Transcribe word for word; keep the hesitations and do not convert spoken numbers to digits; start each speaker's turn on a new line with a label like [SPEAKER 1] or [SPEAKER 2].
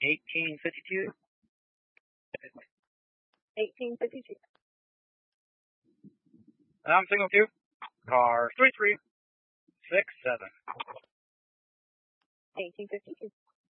[SPEAKER 1] eighteen fifty-two.
[SPEAKER 2] eighteen fifty-two.
[SPEAKER 1] I'm single two. Car three three six seven.
[SPEAKER 2] eighteen fifty-two.